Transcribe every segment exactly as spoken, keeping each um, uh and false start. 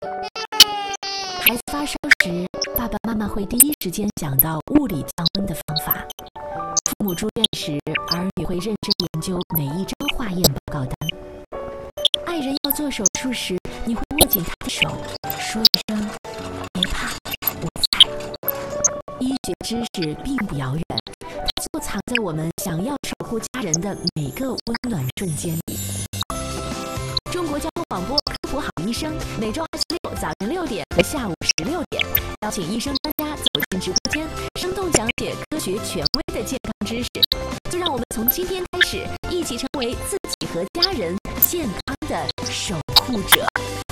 孩子发烧时，爸爸妈妈会第一时间想到物理降温的方法。父母住院时，儿女会认真研究每一张化验报告单。爱人要做手术时，你会握紧他的手，说一声“别怕，我在”。医学知识并不遥远，它就藏在我们想要守护家人的每个温暖瞬间里。中国交通广播科普好医生，每周二、六早晨六点和下午十六点，邀请医生专家走进直播间，生动讲解科学权威的健康知识。就让我们从今天开始，一起成为自己和家人健康的守护者。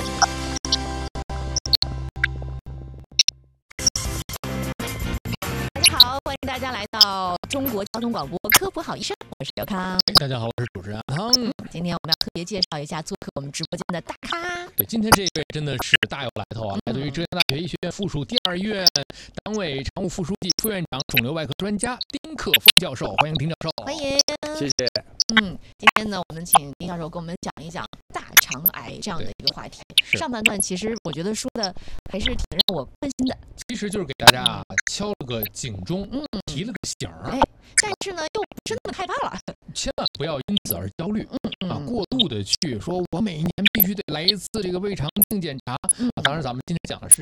大家好，欢迎大家来到中国交通广播科普好医生，我是刘康。 大家好，我是主持人阿汤。 今天我们要特别介绍一下做客我们直播间的大咖。 对，今天这位真的是大有来头啊！来自于浙江大学医学院附属第二医院党委常务副书记、副院长、肿瘤外科专家丁克峰教授，欢迎丁教授。 欢迎， 谢谢。 嗯，今天呢，我们请丁教授跟我们讲一讲大肠癌这样的一个话题。上半段其实我觉得说的还是挺让我关心的， 其实就是给大家啊敲了个警钟，嗯，提了个醒儿。 哎，但是呢，又不是那么害怕了， 千万不要因此而焦虑，嗯啊，过度的去说，我每一年必须得来一次这个胃肠镜检查。嗯、啊，当然咱们今天讲的是